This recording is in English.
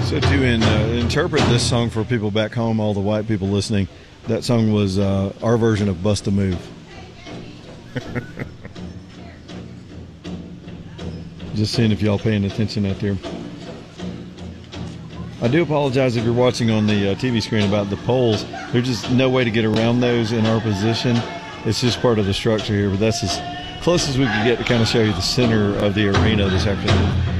So to interpret this song for people back home, all the white people listening, that song was our version of Bust a Move. Just seeing if y'all paying attention out there. I do apologize if you're watching on the TV screen about the poles. There's just no way to get around those in our position. It's just part of the structure here, but that's as close as we could get to kind of show you the center of the arena this afternoon.